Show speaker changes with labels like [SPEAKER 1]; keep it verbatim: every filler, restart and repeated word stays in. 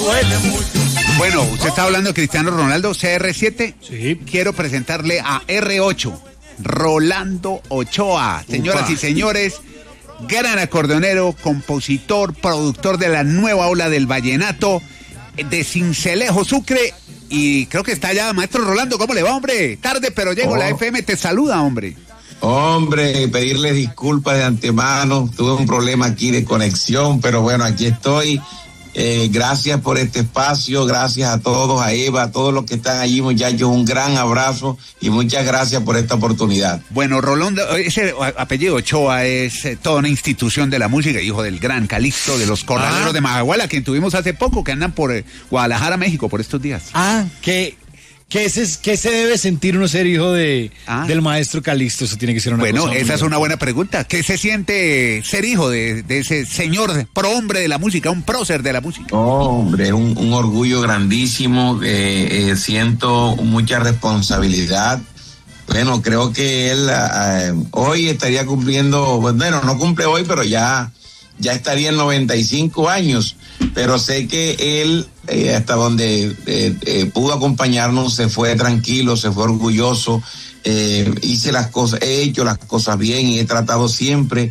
[SPEAKER 1] Bueno, usted está hablando de Cristiano Ronaldo, C R siete.
[SPEAKER 2] Sí.
[SPEAKER 1] Quiero presentarle a R ocho, Rolando Ochoa. Señoras
[SPEAKER 2] Upa.
[SPEAKER 1] y señores, gran acordeonero, compositor, productor de la nueva ola del vallenato, de Sincelejo, Sucre. Y creo que está allá, maestro Rolando, ¿cómo le va, hombre? Tarde, pero llego,
[SPEAKER 3] Oh.
[SPEAKER 1] la F M te saluda, hombre.
[SPEAKER 3] Hombre, pedirles disculpas de antemano, tuve un problema aquí de conexión, pero bueno, aquí estoy. Eh, gracias por este espacio, gracias a todos, a Eva, a todos los que están allí, muchachos, un gran abrazo y muchas gracias por esta oportunidad.
[SPEAKER 1] Bueno, Rolando, ese apellido Ochoa es eh, toda una institución de la música, hijo del gran Calixto de los Corraleros
[SPEAKER 2] Ah.
[SPEAKER 1] de Majaguala, quien tuvimos hace poco, que andan por eh, Guadalajara, México, por estos días.
[SPEAKER 2] Ah, ¿qué, qué, se, ¿qué se debe sentir uno ser hijo de,
[SPEAKER 1] Ah.
[SPEAKER 2] del maestro Calixto? Eso tiene que ser una
[SPEAKER 1] Bueno,
[SPEAKER 2] cosa muy
[SPEAKER 1] esa es
[SPEAKER 2] buena.
[SPEAKER 1] una buena pregunta. ¿Qué se siente ser hijo de, de ese señor prohombre de la música, un prócer de la música?
[SPEAKER 3] Hombre, es un, un orgullo grandísimo, eh, eh, siento mucha responsabilidad. Bueno, creo que él eh, hoy estaría cumpliendo, bueno, no cumple hoy, pero ya, ya estaría en noventa y cinco años, pero sé que él, eh, hasta donde eh, eh, pudo acompañarnos, se fue tranquilo, se fue orgulloso, eh, hice las cosas, he hecho las cosas bien y he tratado siempre